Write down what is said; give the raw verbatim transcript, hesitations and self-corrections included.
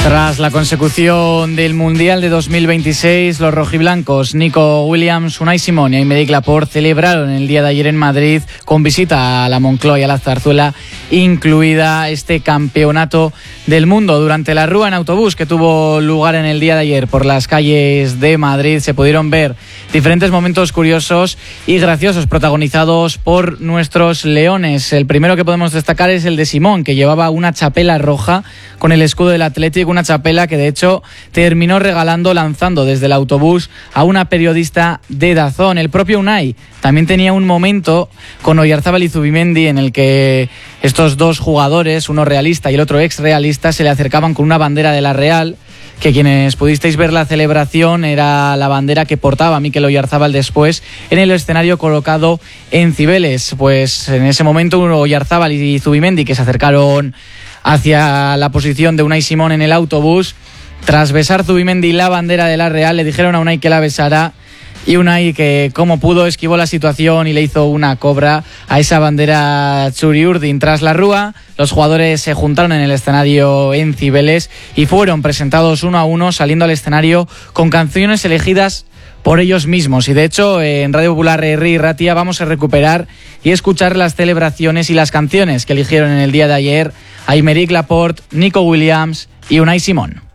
Tras la consecución del Mundial de dos mil veintiséis, los rojiblancos Nico Williams, Unai Simón y Aymeric Laporte celebraron el día de ayer en Madrid con visita a la Moncloa y a la Zarzuela, incluida este campeonato del mundo. Durante la rúa en autobús que tuvo lugar en el día de ayer por las calles de Madrid, se pudieron ver diferentes momentos curiosos y graciosos protagonizados por nuestros leones. El primero que podemos destacar es el de Simón, que llevaba una chapela roja con el escudo del Atlético, una chapela que de hecho terminó regalando, lanzando desde el autobús a una periodista de Dazón. El propio Unai también tenía un momento con Oyarzabal y Zubimendi en el que estos dos jugadores, uno realista y el otro ex realista, se le acercaban con una bandera de la Real, que quienes pudisteis ver la celebración era la bandera que portaba Mikel Oyarzabal después en el escenario colocado en Cibeles. Pues en ese momento Oyarzabal y Zubimendi, que se acercaron hacia la posición de Unai Simón en el autobús, tras besar Zubimendi la bandera de la Real, le dijeron a Unai que la besara, y Unai, que como pudo esquivó la situación y le hizo una cobra a esa bandera Txuri-Urdin. Tras la rúa, los jugadores se juntaron en el escenario en Cibeles y fueron presentados uno a uno, saliendo al escenario con canciones elegidas por ellos mismos. Y de hecho, en Radio Popular Herri y Ratia vamos a recuperar y escuchar las celebraciones y las canciones que eligieron en el día de ayer Aymeric Laporte, Nico Williams y Unai Simón.